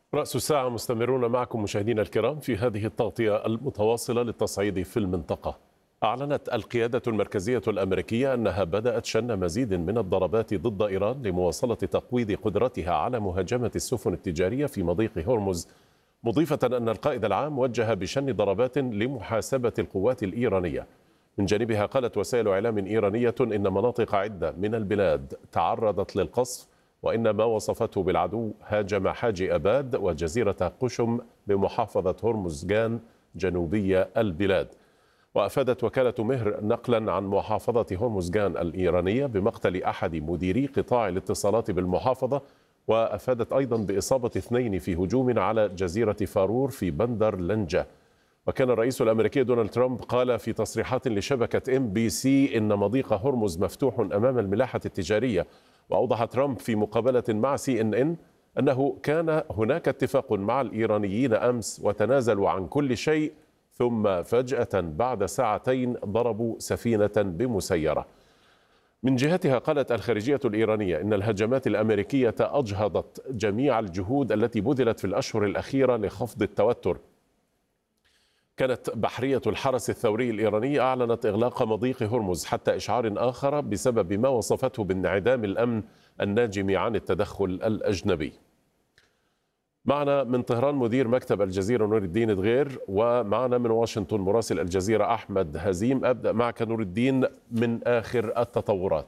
رأس الساعة مستمرون معكم مشاهدينا الكرام في هذه التغطية المتواصلة للتصعيد في المنطقة. أعلنت القيادة المركزية الأمريكية أنها بدأت شن مزيد من الضربات ضد إيران لمواصلة تقويض قدرتها على مهاجمة السفن التجارية في مضيق هرمز، مضيفة أن القائد العام وجه بشن ضربات لمحاسبة القوات الإيرانية. من جانبها قالت وسائل إعلام إيرانية إن مناطق عدة من البلاد تعرضت للقصف، وإن ما وصفته بالعدو هاجم حاجي أباد وجزيرة قشم بمحافظة هرمزغان جنوبية البلاد. وأفادت وكالة مهر نقلا عن محافظة هرمزغان الإيرانية بمقتل أحد مديري قطاع الاتصالات بالمحافظة، وأفادت أيضا بإصابة 2 في هجوم على جزيرة فارور في بندر لنجة. وكان الرئيس الأمريكي دونالد ترامب قال في تصريحات لشبكة MBC إن مضيق هرمز مفتوح أمام الملاحة التجارية. وأوضح ترامب في مقابلة مع CNN أنه كان هناك اتفاق مع الإيرانيين أمس وتنازلوا عن كل شيء، ثم فجأة بعد ساعتين ضربوا سفينة بمسيرة. من جهتها قالت الخارجية الإيرانية إن الهجمات الأمريكية أجهضت جميع الجهود التي بذلت في الأشهر الأخيرة لخفض التوتر. كانت بحرية الحرس الثوري الإيراني أعلنت إغلاق مضيق هرمز حتى إشعار آخر بسبب ما وصفته بانعدام الأمن الناجم عن التدخل الأجنبي. معنا من طهران مدير مكتب الجزيرة نور الدين دغير، ومعنا من واشنطن مراسل الجزيرة أحمد هزيم. أبدأ معك نور الدين من آخر التطورات.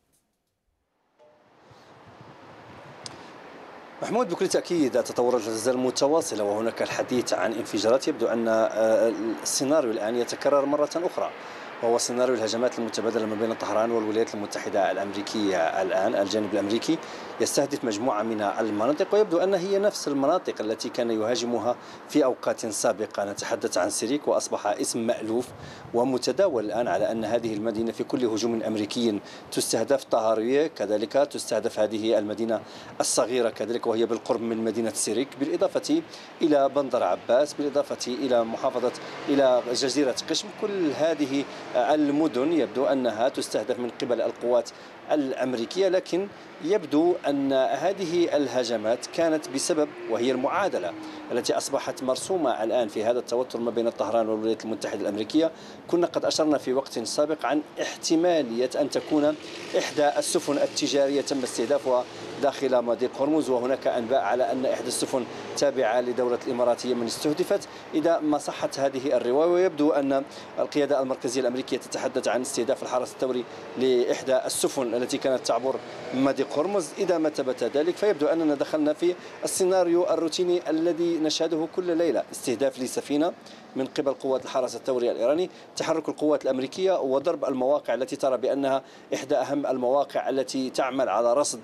محمود، بكل تأكيد التطورات لا تزال متواصلة، وهناك الحديث عن انفجارات. يبدو أن السيناريو الآن يتكرر مرة أخرى، وهو سيناريو الهجمات المتبادلة ما بين طهران والولايات المتحدة الأمريكية. الآن الجانب الأمريكي يستهدف مجموعة من المناطق، ويبدو أن هي نفس المناطق التي كان يهاجمها في أوقات سابقة. نتحدث عن سيريك، وأصبح اسم مألوف ومتداول الآن على أن هذه المدينة في كل هجوم أمريكي تستهدف. طهارية كذلك تستهدف، هذه المدينة الصغيرة كذلك وهي بالقرب من مدينة سيريك، بالإضافة إلى بندر عباس، بالإضافة إلى إلى جزيرة قشم. كل هذه المدن يبدو أنها تستهدف من قبل القوات الأمريكية، لكن يبدو أن هذه الهجمات كانت بسبب، وهي المعادلة التي أصبحت مرسومة الآن في هذا التوتر ما بين طهران والولايات المتحدة الأمريكية. كنا قد أشرنا في وقت سابق عن احتمالية أن تكون إحدى السفن التجارية تم استهدافها داخل مضيق هرمز، وهناك أنباء على أن إحدى السفن تابعة لدولة الإمارات هي من استهدفت، إذا ما صحت هذه الرواية. ويبدو أن القيادة المركزية الأمريكية تتحدث عن استهداف الحرس الثوري لإحدى السفن التي كانت تعبر مضيق هرمز. إذا ما ثبت ذلك فيبدو أننا دخلنا في السيناريو الروتيني الذي نشهده كل ليلة: استهداف لسفينة من قبل قوات الحرس الثوري الإيراني، تحرك القوات الأمريكية وضرب المواقع التي ترى بأنها إحدى أهم المواقع التي تعمل على رصد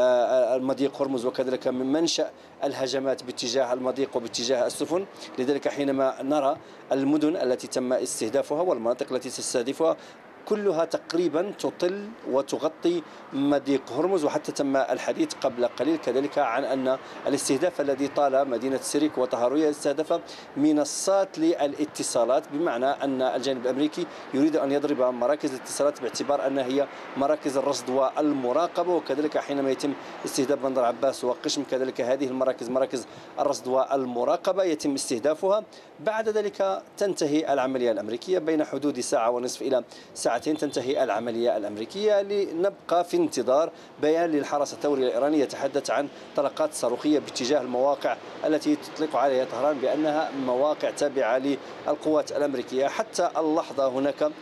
المضيق هرمز، وكذلك من منشأ الهجمات باتجاه المضيق وباتجاه السفن. لذلك حينما نرى المدن التي تم استهدافها والمناطق التي تستهدفها كلها تقريبا تطل وتغطي مضيق هرمز، وحتى تم الحديث قبل قليل كذلك عن أن الاستهداف الذي طال مدينة سيريك وطهارية استهدف منصات للاتصالات، بمعنى أن الجانب الأمريكي يريد أن يضرب مراكز الاتصالات باعتبار أنها هي مراكز الرصد والمراقبة. وكذلك حينما يتم استهداف بندر عباس وقشم كذلك هذه المراكز مراكز الرصد والمراقبة يتم استهدافها. بعد ذلك تنتهي العملية الأمريكية بين حدود ساعة ونصف إلى ساعتين، تنتهي العملية الأمريكية لنبقى في انتظار بيان للحرس الثوري الإيراني يتحدث عن طلقات صاروخية باتجاه المواقع التي تطلق عليها طهران بأنها مواقع تابعة للقوات الأمريكية. حتى اللحظة هناك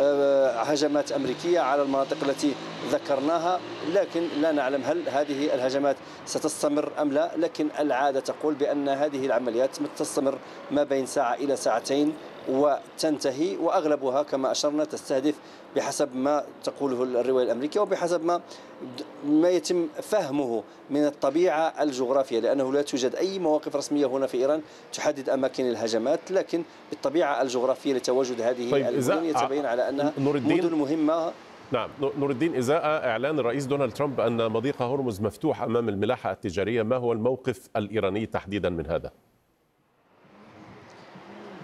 هجمات أمريكية على المناطق التي ذكرناها، لكن لا نعلم هل هذه الهجمات ستستمر أم لا. لكن العادة تقول بأن هذه العمليات تستمر ما بين ساعة إلى ساعتين وتنتهي، وأغلبها كما أشرنا تستهدف بحسب ما تقوله الرواية الأمريكية وبحسب ما يتم فهمه من الطبيعة الجغرافية، لأنه لا توجد أي مواقف رسمية هنا في إيران تحدد أماكن الهجمات، لكن بالطبيعة الجغرافية لتواجد هذه المدن يتبين على أنها مدن مهمة. نعم نور الدين، إزاء إعلان الرئيس دونالد ترامب أن مضيق هرمز مفتوح أمام الملاحة التجارية، ما هو الموقف الإيراني تحديدا من هذا؟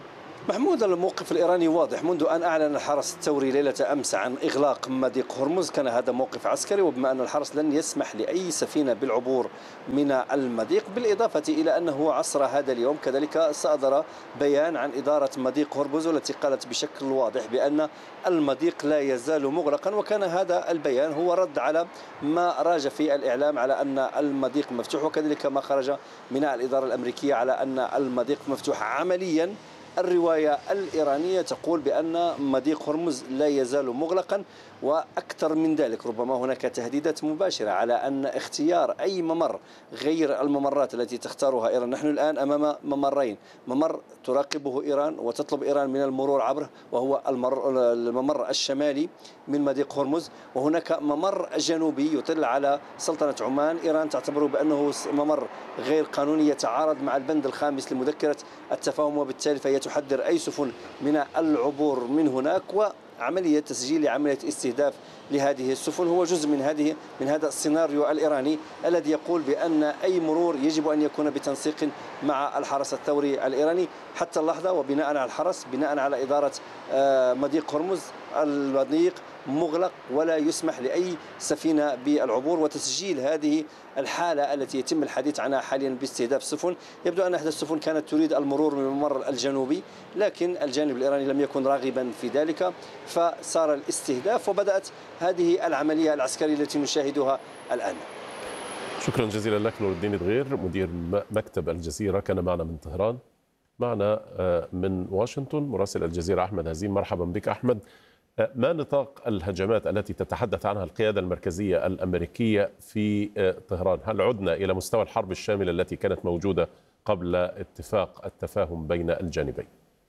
محمود، الموقف الإيراني واضح منذ أن أعلن الحرس الثوري ليلة أمس عن إغلاق مضيق هرمز. كان هذا موقف عسكري، وبما أن الحرس لن يسمح لأي سفينة بالعبور من المضيق، بالإضافة إلى أنه عصر هذا اليوم كذلك صدر بيان عن إدارة مضيق هرمز والتي قالت بشكل واضح بأن المضيق لا يزال مغلقا. وكان هذا البيان هو رد على ما راج في الإعلام على أن المضيق مفتوح، وكذلك ما خرج من الإدارة الأمريكية على أن المضيق مفتوح. عمليا الرواية الإيرانية تقول بأن مضيق هرمز لا يزال مغلقا، وأكثر من ذلك ربما هناك تهديدات مباشرة على أن اختيار أي ممر غير الممرات التي تختارها إيران. نحن الآن أمام ممرين، ممر تراقبه إيران وتطلب إيران من المرور عبره وهو الممر الشمالي من مضيق هرمز، وهناك ممر جنوبي يطل على سلطنة عمان. إيران تعتبره بأنه ممر غير قانوني يتعارض مع البند الخامس لمذكرة التفاهم، وبالتالي فهي تحذر أي سفن من العبور من هناك. وعملية تسجيل عملية استهداف لهذه السفن هو جزء من هذا السيناريو الإيراني الذي يقول بأن أي مرور يجب أن يكون بتنسيق مع الحرس الثوري الإيراني. حتى اللحظة وبناء على الحرس، بناء على إدارة مضيق هرمز، المضيق مغلق ولا يسمح لأي سفينة بالعبور. وتسجيل هذه الحالة التي يتم الحديث عنها حاليا باستهداف السفن، يبدو أن إحدى السفن كانت تريد المرور من الممر الجنوبي، لكن الجانب الإيراني لم يكن راغبا في ذلك، فصار الاستهداف وبدأت هذه العملية العسكرية التي نشاهدها الآن. شكرا جزيلا لك نور الدين دغير، مدير مكتب الجزيرة، كان معنا من طهران. معنا من واشنطن مراسل الجزيرة أحمد هزيم. مرحبا بك أحمد. ما نطاق الهجمات التي تتحدث عنها القيادة المركزية الأمريكية في طهران؟ هل عدنا إلى مستوى الحرب الشاملة التي كانت موجودة قبل اتفاق التفاهم بين الجانبين؟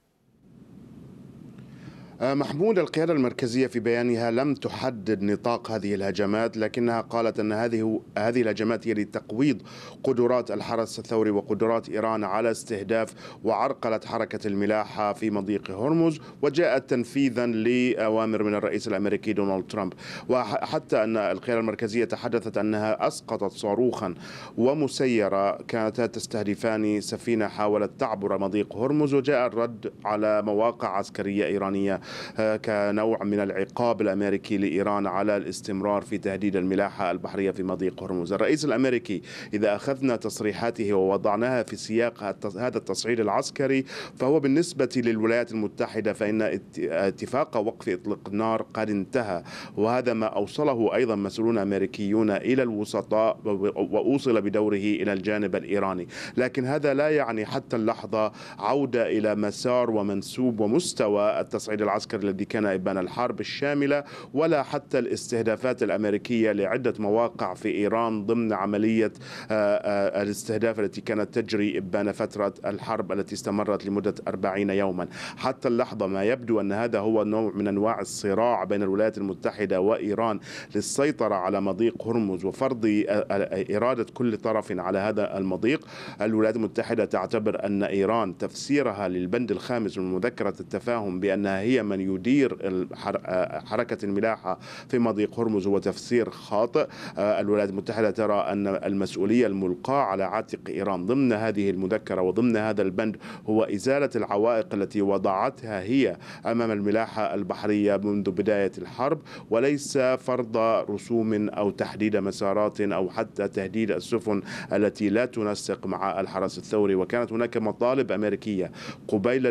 محمود، القيادة المركزية في بيانها لم تحدد نطاق هذه الهجمات، لكنها قالت أن هذه الهجمات هي لتقويض قدرات الحرس الثوري وقدرات إيران على استهداف وعرقلة حركة الملاحة في مضيق هرمز، وجاءت تنفيذا لأوامر من الرئيس الأمريكي دونالد ترامب. وحتى أن القيادة المركزية تحدثت أنها أسقطت صاروخا ومسيرة كانتا تستهدفان سفينة حاولت تعبر مضيق هرمز، وجاء الرد على مواقع عسكرية إيرانية كنوع من العقاب الأمريكي لإيران على الاستمرار في تهديد الملاحة البحرية في مضيق هرمز. الرئيس الأمريكي إذا أخذنا تصريحاته ووضعناها في سياق هذا التصعيد العسكري، فهو بالنسبة للولايات المتحدة فإن اتفاق وقف إطلاق النار قد انتهى، وهذا ما أوصله أيضا مسؤولون أمريكيون إلى الوسطاء وأوصل بدوره إلى الجانب الإيراني. لكن هذا لا يعني حتى اللحظة عودة إلى مسار ومنسوب ومستوى التصعيد العسكري الذي كان إبان الحرب الشاملة، ولا حتى الاستهدافات الأمريكية لعدة مواقع في إيران ضمن عملية الاستهداف التي كانت تجري إبان فترة الحرب التي استمرت لمدة 40 يوما. حتى اللحظة ما يبدو أن هذا هو نوع من أنواع الصراع بين الولايات المتحدة وإيران للسيطرة على مضيق هرمز وفرض إرادة كل طرف على هذا المضيق. الولايات المتحدة تعتبر أن إيران تفسيرها للبند الخامس من مذكرة التفاهم بأنها هي من يدير حركة الملاحة في مضيق هرمز هو تفسير خاطئ. الولايات المتحدة ترى أن المسؤولية الملقاة على عاتق إيران ضمن هذه المذكرة وضمن هذا البند هو إزالة العوائق التي وضعتها هي أمام الملاحة البحرية منذ بداية الحرب، وليس فرض رسوم أو تحديد مسارات أو حتى تهديد السفن التي لا تنسق مع الحرس الثوري. وكانت هناك مطالب أمريكية قبيل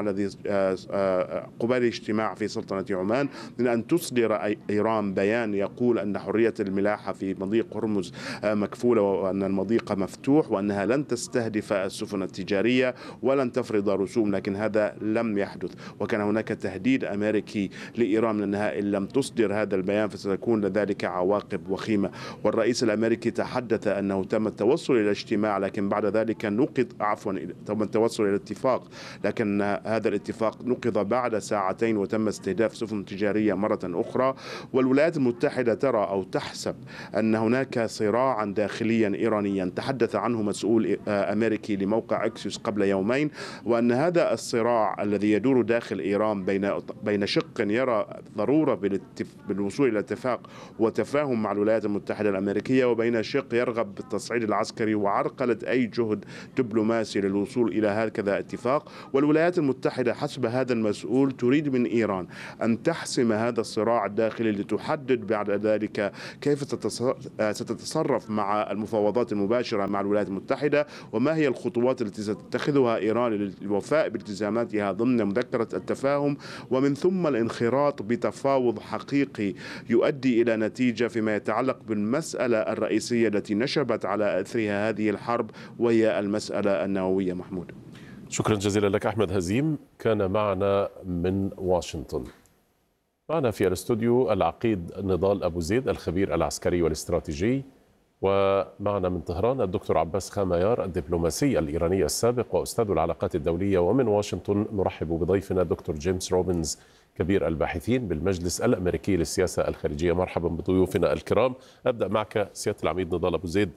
الاجتماع في سلطنة عمان من أن تصدر إيران بيان يقول أن حرية الملاحة في مضيق هرمز مكفولة وأن المضيق مفتوح وأنها لن تستهدف السفن التجارية ولن تفرض رسوم، لكن هذا لم يحدث. وكان هناك تهديد أمريكي لإيران من أنها إن لم تصدر هذا البيان فستكون لذلك عواقب وخيمة. والرئيس الأمريكي تحدث أنه تم التوصل إلى اجتماع، لكن بعد ذلك تم التوصل إلى اتفاق، لكن هذا الاتفاق نقض بعد ساعات ساعتين وتم استهداف سفن تجارية مرة أخرى. والولايات المتحدة ترى أو تحسب أن هناك صراعا داخليا إيرانيا تحدث عنه مسؤول أمريكي لموقع أكسيوس قبل يومين، وأن هذا الصراع الذي يدور داخل إيران بين شق يرى ضرورة بالوصول إلى اتفاق وتفاهم مع الولايات المتحدة الأمريكية، وبين شق يرغب بالتصعيد العسكري وعرقلة أي جهد دبلوماسي للوصول إلى هكذا اتفاق. والولايات المتحدة حسب هذا المسؤول تريد من إيران أن تحسم هذا الصراع الداخلي لتحدد بعد ذلك كيف ستتصرف مع المفاوضات المباشرة مع الولايات المتحدة، وما هي الخطوات التي ستتخذها إيران للوفاء بالتزاماتها ضمن مذكرة التفاهم، ومن ثم الانخراط بتفاوض حقيقي يؤدي إلى نتيجة فيما يتعلق بالمسألة الرئيسية التي نشبت على أثرها هذه الحرب، وهي المسألة النووية. محمود، شكرا جزيلا لك. أحمد هزيم كان معنا من واشنطن. معنا في الاستوديو العقيد نضال أبو زيد الخبير العسكري والاستراتيجي، ومعنا من طهران الدكتور عباس خاميار الدبلوماسي الإيراني السابق وأستاذ العلاقات الدولية. ومن واشنطن نرحب بضيفنا دكتور جيمس روبنز كبير الباحثين بالمجلس الأمريكي للسياسة الخارجية. مرحبا بضيوفنا الكرام. أبدأ معك سيادة العميد نضال أبو زيد.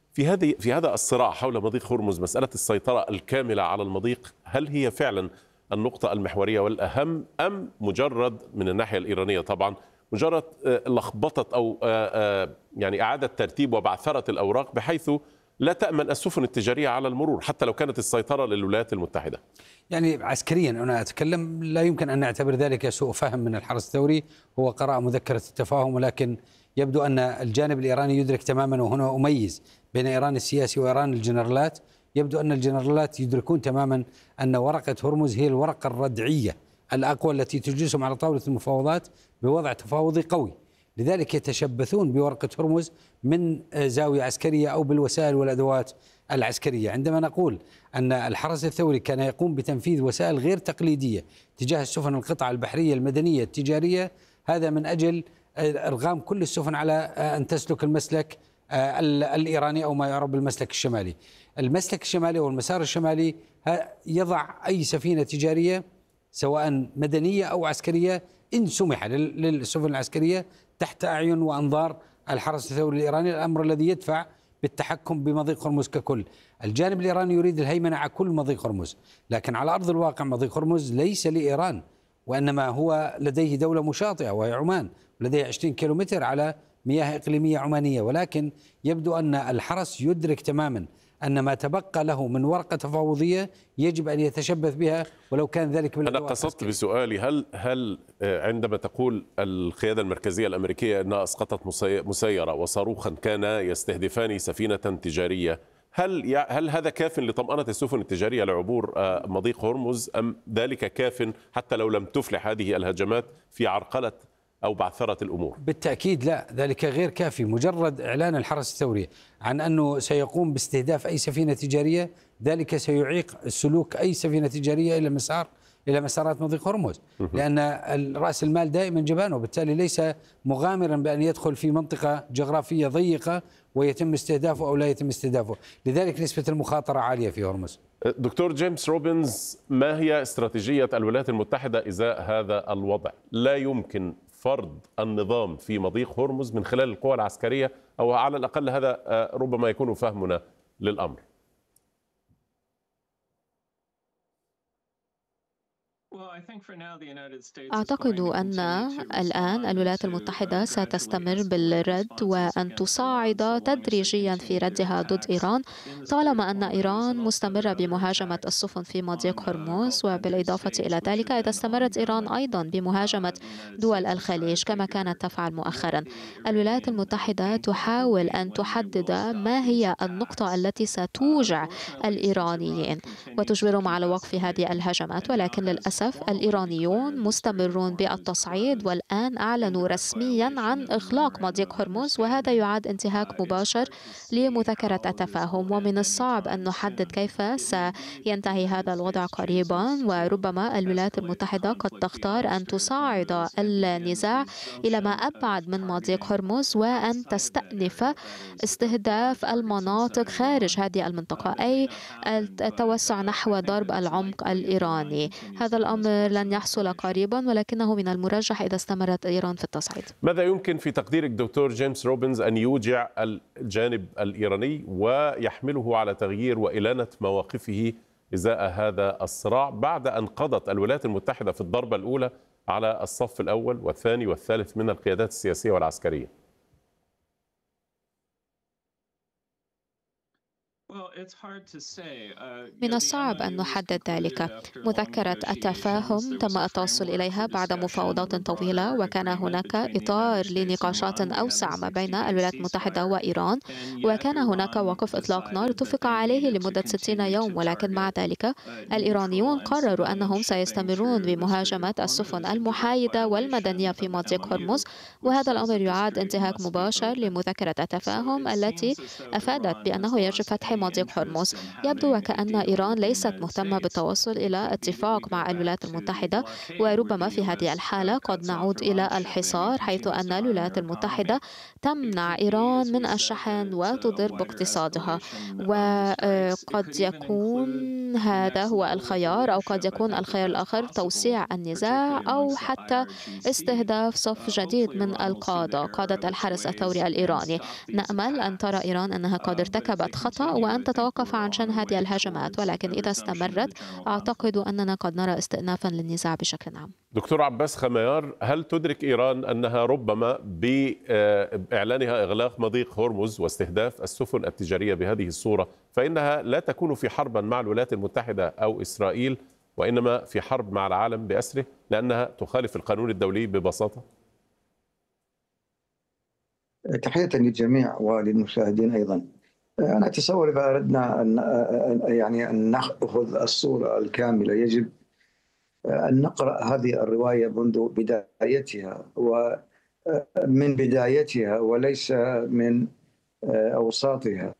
في هذا الصراع حول مضيق هرمز، مسألة السيطرة الكاملة على المضيق هل هي فعلا النقطة المحورية والأهم، أم مجرد من الناحية الإيرانية طبعا مجرد لخبطة أو يعني إعادة ترتيب وبعثرة الأوراق بحيث لا تأمن السفن التجارية على المرور حتى لو كانت السيطرة للولايات المتحدة؟ يعني عسكريا أنا أتكلم، لا يمكن أن نعتبر ذلك سوء فهم من الحرس الثوري. هو قرأ مذكرة التفاهم، ولكن يبدو أن الجانب الإيراني يدرك تماما، وهنا أميز بين إيران السياسي وإيران الجنرالات. يبدو أن الجنرالات يدركون تماما أن ورقة هرمز هي الورقة الردعية الأقوى التي تجلسهم على طاولة المفاوضات بوضع تفاوضي قوي، لذلك يتشبثون بورقة هرمز من زاوية عسكرية أو بالوسائل والأدوات العسكرية. عندما نقول أن الحرس الثوري كان يقوم بتنفيذ وسائل غير تقليدية تجاه السفن القطع البحرية المدنية التجارية، هذا من أجل إرغام كل السفن على أن تسلك المسلك الإيراني أو ما يعرف بالمسلك الشمالي. المسلك الشمالي والمسار الشمالي يضع أي سفينة تجارية سواء مدنية أو عسكرية إن سمح للسفن العسكرية تحت أعين وأنظار الحرس الثوري الإيراني، الأمر الذي يدفع بالتحكم بمضيق هرمز ككل. الجانب الإيراني يريد الهيمنة على كل مضيق هرمز، لكن على أرض الواقع مضيق هرمز ليس لإيران، وإنما هو لديه دولة مشاطئة وهي عمان، لديه 20 كيلومتر على مياه إقليمية عمانية. ولكن يبدو أن الحرس يدرك تماما أن ما تبقى له من ورقة تفاوضية يجب أن يتشبث بها ولو كان ذلك أنا قصدت بسؤالي هل عندما تقول القيادة المركزية الأمريكية أنها أسقطت مسيرة وصاروخا كان يستهدفان سفينة تجارية، هل هذا كاف لطمأنة السفن التجارية لعبور مضيق هرمز، أم ذلك كاف حتى لو لم تفلح هذه الهجمات في عرقلة أو بعثرة الأمور؟ بالتأكيد لا، ذلك غير كافي. مجرد إعلان الحرس الثوري عن أنه سيقوم باستهداف أي سفينة تجارية، ذلك سيعيق سلوك أي سفينة تجارية إلى مسارات مضيق هرمز، لأن رأس المال دائما جبان، وبالتالي ليس مغامرا بأن يدخل في منطقة جغرافية ضيقة ويتم استهدافه أو لا يتم استهدافه، لذلك نسبة المخاطرة عالية في هرمز. دكتور جيمس روبنز، ما هي استراتيجية الولايات المتحدة إزاء هذا الوضع؟ لا يمكن فرض النظام في مضيق هرمز من خلال القوى العسكرية، أو على الأقل هذا ربما يكون فهمنا للأمر. أعتقد أن الآن الولايات المتحدة ستستمر بالرد وأن تصاعد تدريجيا في ردها ضد إيران، طالما أن إيران مستمرة بمهاجمة السفن في مضيق هرمز. وبالإضافة إلى ذلك إذا استمرت إيران أيضا بمهاجمة دول الخليج كما كانت تفعل مؤخرا، الولايات المتحدة تحاول أن تحدد ما هي النقطة التي ستوجع الإيرانيين وتجبرهم على وقف هذه الهجمات. ولكن للأسف الإيرانيون مستمرون بالتصعيد، والآن أعلنوا رسميا عن إغلاق مضيق هرمز، وهذا يعد انتهاك مباشر لمذكرة التفاهم. ومن الصعب أن نحدد كيف سينتهي هذا الوضع قريبا، وربما الولايات المتحدة قد تختار أن تصاعد النزاع إلى ما أبعد من مضيق هرمز وأن تستأنف استهداف المناطق خارج هذه المنطقة، أي التوسع نحو ضرب العمق الإيراني. هذا الأمر لن يحصل قريبا، ولكنه من المرجح إذا استمرت إيران في التصعيد. ماذا يمكن في تقديرك دكتور جيمس روبنز أن يوجع الجانب الإيراني ويحمله على تغيير وإلانة مواقفه إزاء هذا الصراع بعد أن قضت الولايات المتحدة في الضربة الأولى على الصف الأول والثاني والثالث من القيادات السياسية والعسكرية؟ من الصعب أن نحدد ذلك. مذكرة التفاهم تم التوصل إليها بعد مفاوضات طويلة، وكان هناك إطار لنقاشات أوسع ما بين الولايات المتحدة وإيران، وكان هناك وقف إطلاق نار اتفق عليه لمدة 60 يوم، ولكن مع ذلك الإيرانيون قرروا أنهم سيستمرون بمهاجمة السفن المحايدة والمدنية في مضيق هرمز، وهذا الأمر يعد انتهاك مباشر لمذكرة التفاهم التي أفادت بأنه يجب فتح مضيق هرمز. يبدو وكأن إيران ليست مهتمة بالتوصل إلى اتفاق مع الولايات المتحدة، وربما في هذه الحالة قد نعود إلى الحصار، حيث أن الولايات المتحدة تمنع إيران من الشحن وتضر باقتصادها، وقد يكون هذا هو الخيار، أو قد يكون الخيار الآخر توسيع النزاع أو حتى استهداف صف جديد من قادة الحرس الثوري الإيراني. نأمل أن ترى إيران أنها قد ارتكبت خطأ وأن تتوقف عن شن هذه الهجمات، ولكن إذا استمرت أعتقد أننا قد نرى استئنافا للنزاع بشكل عام. دكتور عباس خميار، هل تدرك إيران أنها ربما بإعلانها إغلاق مضيق هرمز واستهداف السفن التجارية بهذه الصورة فإنها لا تكون في حرب مع الولايات المتحدة أو إسرائيل، وإنما في حرب مع العالم بأسره لأنها تخالف القانون الدولي ببساطة؟ تحية للجميع وللمشاهدين أيضا. أنا أتصور إذا أردنا أن نأخذ الصورة الكاملة يجب أن نقرأ هذه الرواية منذ بدايتها ومن بدايتها وليس من أوساطها.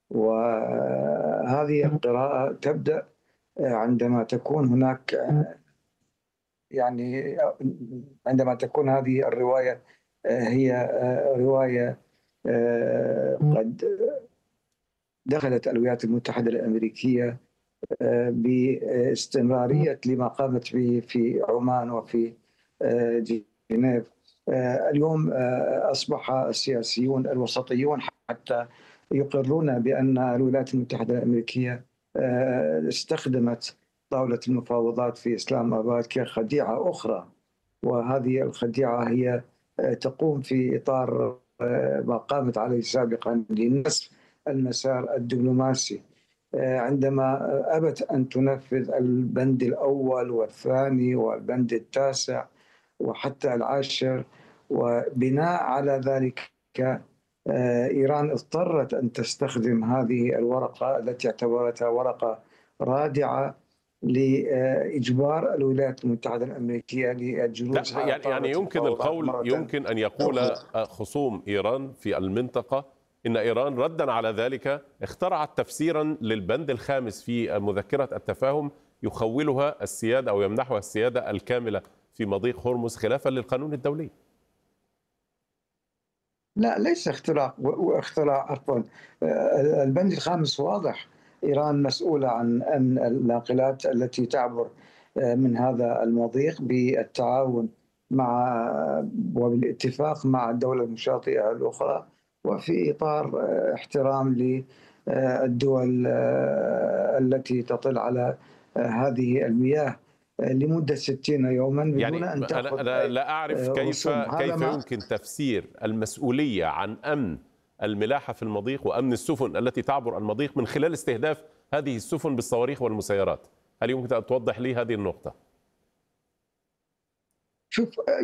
وهذه القراءة تبدأ عندما تكون هناك عندما تكون هذه الرواية هي رواية قد دخلت الولايات المتحدة الأمريكية باستمرارية لما قامت به في عمان وفي جنيف. اليوم أصبح السياسيون الوسطيون حتى يقرون بأن الولايات المتحدة الأمريكية استخدمت طاولة المفاوضات في إسلام آباد كخديعة أخرى، وهذه الخديعة هي تقوم في إطار ما قامت عليه سابقا لنصف المسار الدبلوماسي، عندما أبت أن تنفذ البند الأول والثاني والبند التاسع وحتى العاشر، وبناء على ذلك إيران اضطرت أن تستخدم هذه الورقة التي اعتبرتها ورقة رادعة لإجبار الولايات المتحدة الأمريكية للجلوس على يعني يمكن القول، يمكن أن يقول خصوم إيران في المنطقة إن إيران ردا على ذلك اخترعت تفسيرا للبند الخامس في مذكرة التفاهم يخولها السيادة أو يمنحها السيادة الكاملة في مضيق هرمز خلافا للقانون الدولي. لا، ليس اختراع عفوا. البند الخامس واضح، إيران مسؤولة عن أن الناقلات التي تعبر من هذا المضيق بالتعاون مع وبالاتفاق مع الدولة المشاطئة الأخرى وفي إطار احترام للدول التي تطل على هذه المياه لمدة 60 يوما بدون أن تأخذ. أنا لا أعرف كيف يمكن تفسير المسؤولية عن أمن الملاحة في المضيق وأمن السفن التي تعبر المضيق من خلال استهداف هذه السفن بالصواريخ والمسيرات. هل يمكن أن توضح لي هذه النقطة؟ شوف،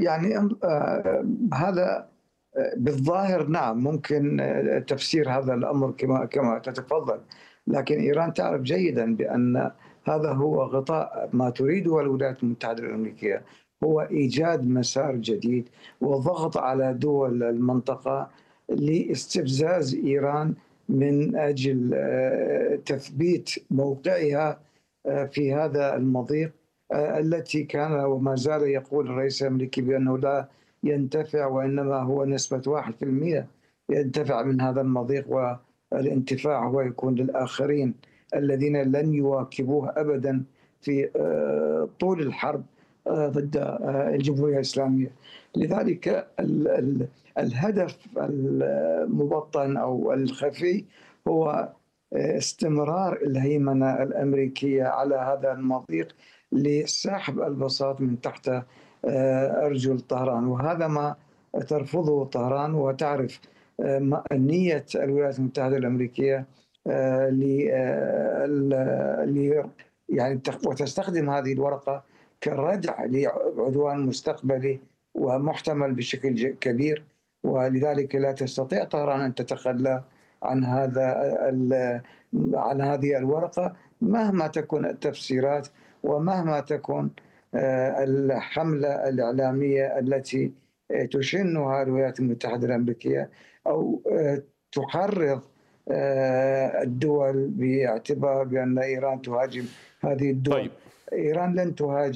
هذا بالظاهر نعم ممكن تفسير هذا الأمر كما تتفضل، لكن إيران تعرف جيدا بأن هذا هو غطاء ما تريده الولايات المتحدة الأمريكية، هو إيجاد مسار جديد وضغط على دول المنطقة لاستفزاز إيران من أجل تثبيت موقعها في هذا المضيق التي كان وما زال يقول الرئيس الأمريكي بأنه لا ينتفع وإنما هو نسبة 1% ينتفع من هذا المضيق، والانتفاع هو يكون للآخرين الذين لن يواكبوه أبدا في طول الحرب ضد الجمهورية الإسلامية. لذلك الهدف المبطن أو الخفي هو استمرار الهيمنة الأمريكية على هذا المضيق لسحب البساط من تحت أرجل طهران، وهذا ما ترفضه طهران، وتعرف نية الولايات المتحدة الأمريكية يعني وتستخدم هذه الورقة كردع لعدوان مستقبلي ومحتمل بشكل كبير، ولذلك لا تستطيع طهران أن تتخلى عن هذه الورقة مهما تكون التفسيرات ومهما تكون الحملة الإعلامية التي تشنها الولايات المتحدة الأمريكية أو تحرض الدول باعتبار بأن إيران تهاجم هذه الدول. طيب. إيران لن تهاجم